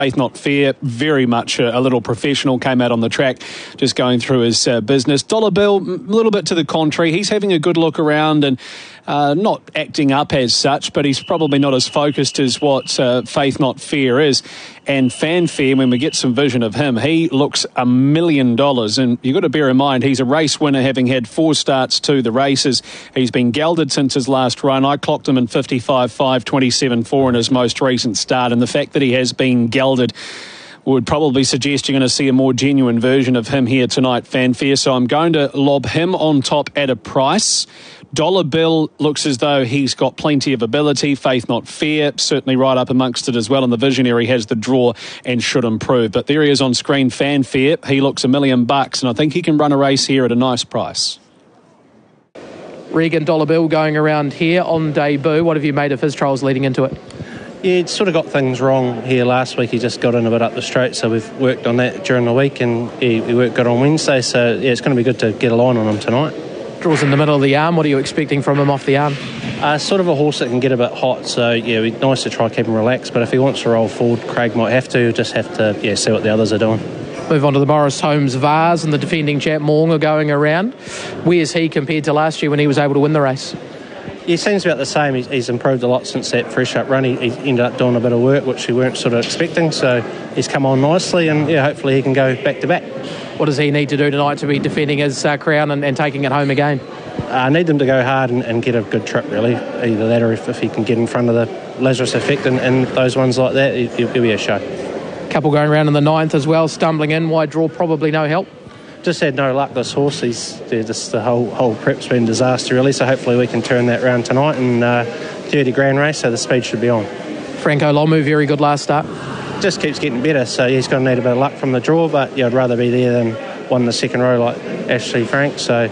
Faith Not Fair, very much a little professional, came out on the track just going through his business. Dollar Bill, a little bit to the contrary. He's having a good look around and not acting up as such, but he's probably not as focused as what Faith Not Fair is. And Fanfare, when we get some vision of him, he looks $1 million. And you've got to bear in mind, he's a race winner, having had 4 starts to the races. He's been gelded since his last run. I clocked him in 55.5, 27.4 in his most recent start. And the fact that he has been gelded would probably suggest you're going to see a more genuine version of him here tonight, Fanfare. So I'm going to lob him on top at a price. Dollar Bill looks as though he's got plenty of ability. Faith Not Fair, certainly right up amongst it as well. And the Visionary has the draw and should improve. But there he is on screen, Fanfare. He looks $1 million, and I think he can run a race here at a nice price. Regan, Dollar Bill going around here on debut. What have you made of his trials leading into it? Yeah, he'd sort of got things wrong here last week. He just got in a bit up the straight, so we've worked on that during the week, and he worked good on Wednesday. So, yeah, it's going to be good to get a line on him tonight. Draws in the middle of the arm. What are you expecting from him off the arm? Sort of a horse that can get a bit hot, so, yeah, it'd be nice to try keep him relaxed. But if he wants to roll forward, Craig might have to. Just have to, see what the others are doing. Move on to the Morris Holmes Vase and the defending champ Moonga going around. Where's he compared to last year when he was able to win the race? He seems about the same. He's improved a lot since that fresh up run. He ended up doing a bit of work which we weren't sort of expecting, so he's come on nicely, and hopefully he can go back to back. What does he need to do tonight to be defending his crown and taking it home again? I need them to go hard and get a good trip, really. Either that, or if he can get in front of the Lazarus Effect and those ones like that, he'll be a show. Couple going around in the 9th as well, stumbling in, wide draw, probably no help. Just had no luck, this horse. The whole prep's been a disaster, really, so hopefully we can turn that round tonight, and 30 grand race, so the speed should be on. Franco Lomu, very good last start. Just keeps getting better, so he's going to need a bit of luck from the draw, but I'd rather be there than one in the second row like Ashley Frank, so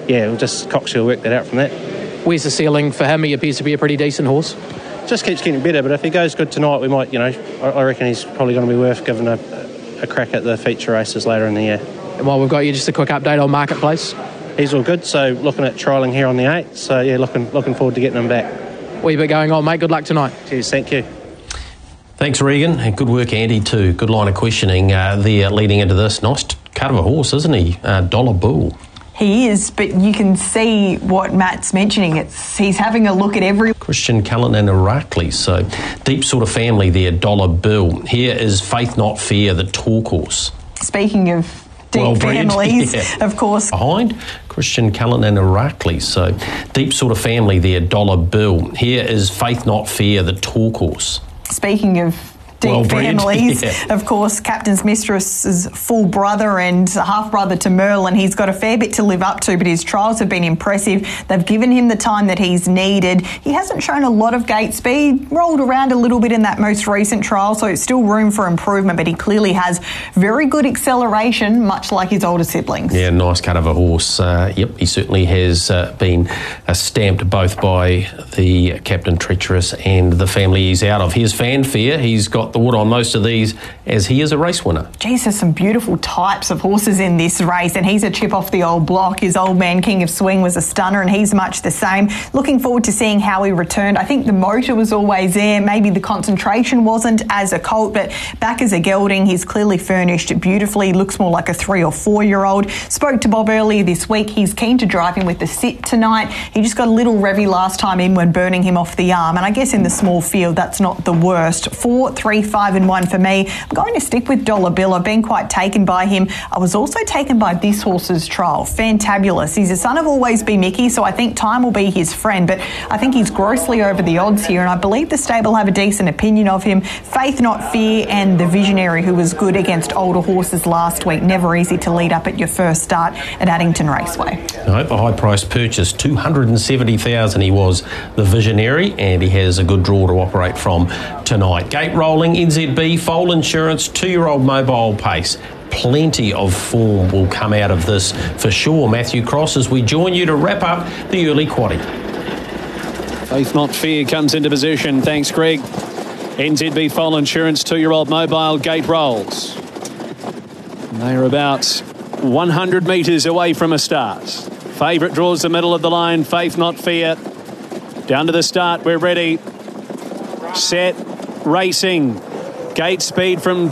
Coxie will work that out from that. Where's the ceiling for him? He appears to be a pretty decent horse. Just keeps getting better, but if he goes good tonight, we might, I reckon he's probably going to be worth giving a crack at the feature races later in the year. And while we've got you, just a quick update on Marketplace. He's all good, so looking at trialling here on the 8th, so looking forward to getting him back. Wee bit going on, mate. Good luck tonight. Cheers, thank you. Thanks, Regan, and good work, Andy, too. Good line of questioning there leading into this. Nice cut of a horse, isn't he? Dollar Bill. He is, but you can see what Matt's mentioning. He's having a look at every... Christian Cullen and Irakli, so deep sort of family there, Dollar Bill. Here is Faith Not Fair, the talk horse. Speaking of deep families, of course. Behind Christian Cullen and Irakli, so deep sort of family there, Dollar Bill. Here is Faith Not Fair, the talk horse. Speaking of deep families, of course, Captain's Mistress's full brother and half-brother to Merlin. He's got a fair bit to live up to, but his trials have been impressive. They've given him the time that he's needed. He hasn't shown a lot of gate speed, rolled around a little bit in that most recent trial, so it's still room for improvement, but he clearly has very good acceleration, much like his older siblings. Yeah, nice cut of a horse. He certainly has been stamped both by the Captain Treacherous and the family he's out of. Here's Fanfare. He's got the wood on most of these, as he is a race winner. Geez, there's some beautiful types of horses in this race, and he's a chip off the old block. His old man, King of Swing, was a stunner, and he's much the same. Looking forward to seeing how he returned. I think the motor was always there. Maybe the concentration wasn't as a colt, but back as a gelding, he's clearly furnished beautifully. Looks more like a 3 or 4 year old. Spoke to Bob earlier this week. He's keen to drive him with the sit tonight. He just got a little revvy last time in when burning him off the arm, and I guess in the small field, that's not the worst. 4, 3, 5 and 1 for me. I'm going to stick with Dollar Bill. I've been quite taken by him. I was also taken by this horse's trial. Fantabulous. He's a son of Always Be Mickey, so I think time will be his friend, but I think he's grossly over the odds here, and I believe the stable have a decent opinion of him. Faith Not Fair and the Visionary, who was good against older horses last week. Never easy to lead up at your first start at Addington Raceway. No, the high price purchase, $270,000 he was, the Visionary, and he has a good draw to operate from tonight. Gate rolling, NZB, Foal Insurance, 2-year-old mobile pace. Plenty of form will come out of this for sure. Matthew Cross, as we join you to wrap up the early quaddie. Faith Not Fair comes into position. Thanks, Greg. NZB Foal Insurance, 2-year-old mobile, gate rolls. They're about 100 metres away from a start. Favourite draws the middle of the line. Faith Not Fair. Down to the start. We're ready. Set. Racing. Gate speed from